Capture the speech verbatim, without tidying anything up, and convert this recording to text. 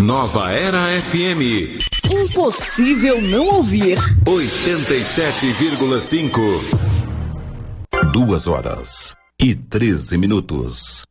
Nova Era F M. Impossível não ouvir. oitenta e sete vírgula cinco. Duas horas e treze minutos.